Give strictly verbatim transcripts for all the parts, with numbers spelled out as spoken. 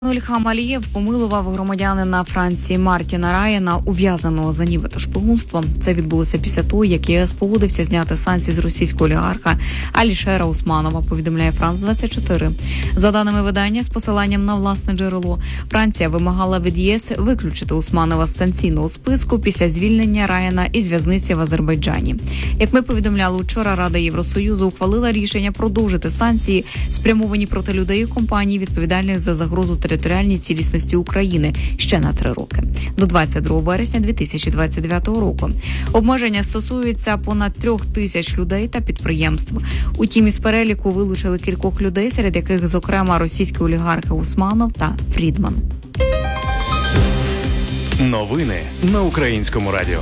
Ільхам Алієв помилував громадянина Франції Мартіна Раяна, ув'язаного за нібито шпигунством. Це відбулося після того, як ЄС погодився зняти санкції з російського олігарха Алішера Усманова, повідомляє Франс двадцять чотири. За даними видання, з посиланням на власне джерело, Франція вимагала від ЄС виключити Усманова з санкційного списку після звільнення Раяна із в'язниці в Азербайджані. Як ми повідомляли вчора, Рада Євросоюзу ухвалила рішення продовжити санкції, спрямовані проти людей і компаній, відповідальних за загрозу територіальній цілісності України, ще на три роки. До двадцять другого вересня дві тисячі двадцять дев'ятого року. Обмеження стосуються понад трьох тисяч людей та підприємств. Утім, із переліку вилучили кількох людей, серед яких, зокрема, російські олігархи Усманов та Фрідман. Новини на Українському радіо.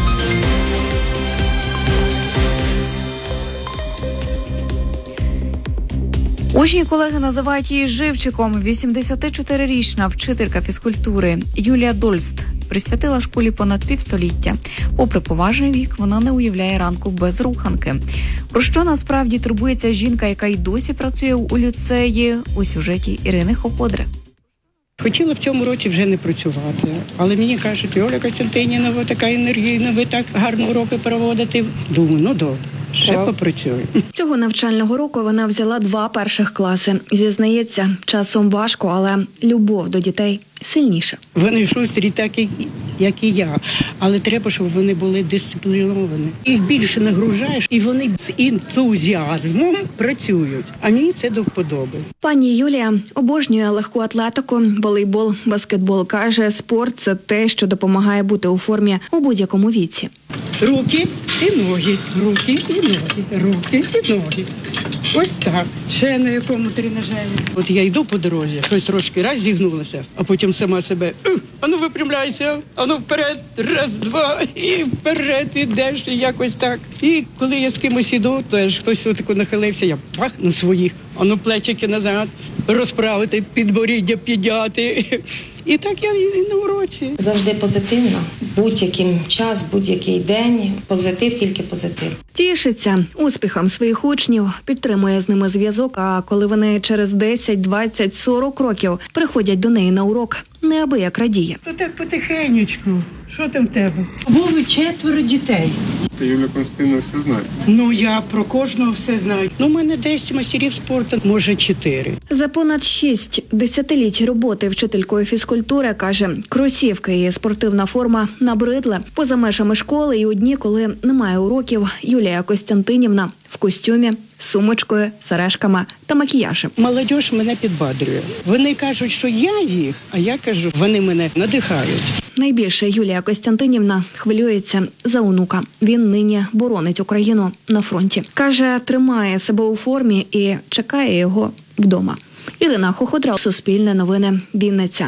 Учні колеги називають її живчиком. вісімдесятичотирирічна вчителька фізкультури Юлія Дольст присвятила школі понад півстоліття. Попри поважний вік, вона не уявляє ранку без руханки. Про що насправді турбується жінка, яка й досі працює у ліцеї, у сюжеті Ірини Хоходри. Хотіла в цьому році вже не працювати, але мені кажуть: Оля Костянтинівна, ви така енергійна, ви так гарно уроки проводите. Думаю, ну добре, ще так попрацюю. Цього навчального року вона взяла два перших класи. Зізнається, часом важко, але любов до дітей сильніша. Вони шустрі, так як і я, але треба, щоб вони були дисципліновані. Їх більше нагружаєш, і вони з ентузіазмом працюють. А мені це до вподоби. Пані Юлія обожнює легку атлетику, волейбол, баскетбол. Каже, спорт – це те, що допомагає бути у формі у будь-якому віці. Руки і ноги, руки і ноги, руки і ноги. Ось так. Ще на якому тренажері. От я йду по дорозі, щось трошки раз зігнулася, а потім сама себе: ану випрямляйся, ану вперед, раз, два, і вперед ідеш, і якось так. І коли я з кимось іду, теж хтось отако нахилився, я бах на своїх, ану плечики назад, розправити, підборіддя підняти. І так я і на уроці. Завжди позитивно. Будь-яким час, будь-який день. Позитив, тільки позитив. Тішиться успіхом своїх учнів, підтримує з ними зв'язок, а коли вони через десять, двадцять, сорок років приходять до неї на урок, неабияк радіє. То так потихенечку. Що там в тебе? Було четверо дітей. Ти, Юлія Константинівна, все знає? Ну, я про кожного все знаю. Ну, у мене десять майстерів спорту, може чотири. За понад шість десятиліть роботи вчителькою фізкультури, каже, кросівки і спортивна форма набридли. Поза межами школи і у дні, коли немає уроків, Юлія Костянтинівна в костюмі, з сумочкою, сережками та макіяжем. Молодь мене підбадрює. Вони кажуть, що я їх, а я кажу, вони мене надихають. Найбільше Юлія Костянтинівна хвилюється за онука. Він нині боронить Україну на фронті. Каже, тримає себе у формі і чекає його вдома. Ірина Хоходра, Суспільне новини, Вінниця.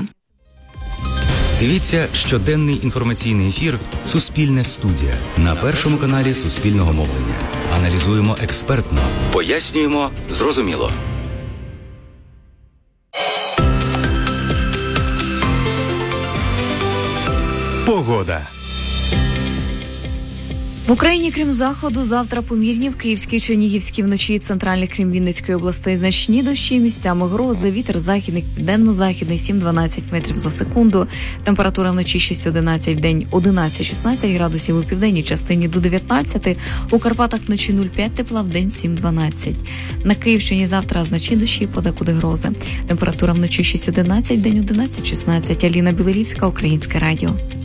Дивіться щоденний інформаційний ефір «Суспільне студія» на першому каналі Суспільного мовлення. Аналізуємо експертно, пояснюємо зрозуміло. Погода. В Україні, крім заходу, завтра помірні, в Київській, Чернігівській, вночі і центральних, крім Вінницької областей, значні дощі, місцями грози, вітер західний, південно-західний сім-дванадцять метрів за секунду. Температура вночі шість-одинадцять, вдень одинадцять-шістнадцять градусів, у південній частині до дев'ятнадцяти, у Карпатах вночі нуль-п'ять тепла, вдень сім-дванадцять. На Київщині завтра значні дощі, подекуди грози. Температура вночі шість-одинадцять, вдень одинадцять-шістнадцять. Аліна Білорівська, Українське радіо.